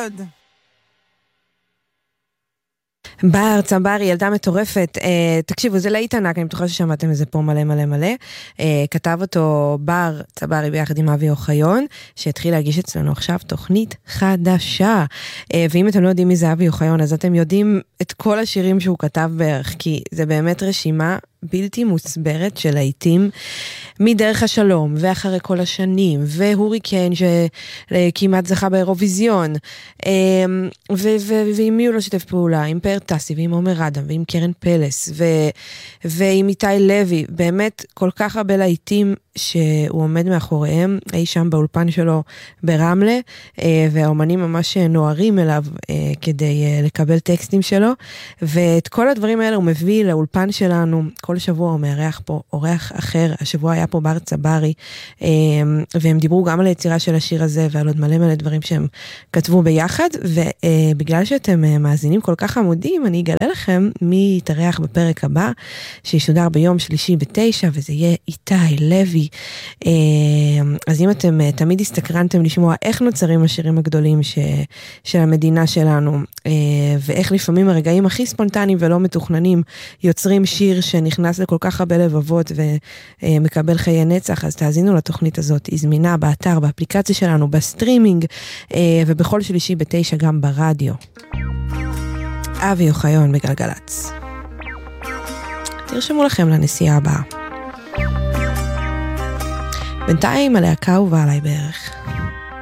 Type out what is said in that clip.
מאוד. בר צברי, ילדה מטורפת. תקשיבו, זה להיט ענק, אני בטוחה ששמעתם את זה פה מלא מלא מלא. כתב אותו בר צברי ביחד עם אבי אוחיון, שהתחיל להגיש אצלנו עכשיו תוכנית חדשה. ואם אתם לא יודעים מי זה אבי אוחיון, אז אתם יודעים את כל השירים שהוא כתב בערך, כי זה באמת רשימה בלתי מוסברת של להיטים, מדרך השלום, ואחרי כל השנים, והוריקן שכמעט זכה באירוויזיון, ועם מי הוא לא שיתף פעולה, עם פאר טסי, ועם עומר אדם, ועם קרן פלס, ועם איתי לוי, באמת כל כך הרבה להיטים שהוא עומד מאחוריהם, אי שם באולפן שלו ברמלה, והאומנים ממש נוערים אליו כדי לקבל טקסטים שלו, ואת כל הדברים האלה הוא מביא לאולפן שלנו, כל שבוע הוא מארח פה אורח אחר, השבוע היה פה בר צברי, והם דיברו גם על היצירה של השיר הזה, ועל עוד מלא מלא דברים שהם כתבו ביחד, ובגלל שאתם מאזינים כל כך עמודים, אני אגלה לכם מי יתארח בפרק הבא, שישודר ביום שלישי ב9, וזה יהיה איתי לוי. אז אם אתם תמיד הסתקרנתם לשמוע איך נוצרים השירים הגדולים של המדינה שלנו, ואיך לפעמים הרגעים הכי ספונטניים ולא מתוכננים יוצרים שיר שנכנס לכל כך הרבה לבבות ומקבל חיי נצח, אז תאזינו לתוכנית הזאת, היא זמינה באתר, באפליקציה שלנו, בסטרימינג, ובכל שלישי ב9 גם ברדיו. אבי אוחיון בגלגלץ. תרשמו לכם לנסיעה הבאה. בינתיים הלהקה הובאה עליי בערך.